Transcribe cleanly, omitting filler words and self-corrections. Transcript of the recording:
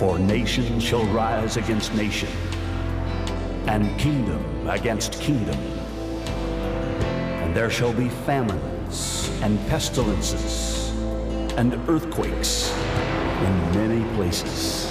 For nation shall rise against nation, and kingdom against kingdom. And there shall be famines and pestilences and earthquakes in many places.